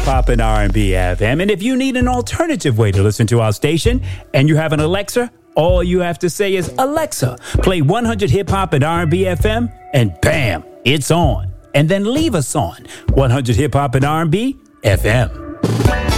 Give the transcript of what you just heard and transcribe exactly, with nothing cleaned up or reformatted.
Hop and R and B F M. And if you need an alternative way to listen to our station and you have an Alexa, all you have to say is, Alexa, play one hundred Hip Hop and R and B F M, and bam, it's on. And then leave us on one hundred Hip Hop and R and B F M.